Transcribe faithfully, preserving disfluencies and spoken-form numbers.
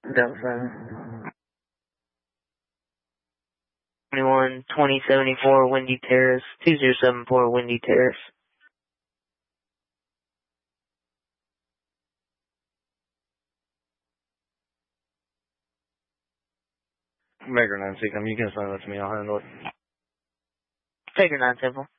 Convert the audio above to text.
Delta seven. twenty-one twenty seventy-four Windy Terrace, two zero seven four Windy Terrace. Maker nine six, you can send that to me, I'll handle it. Taker nine Temple.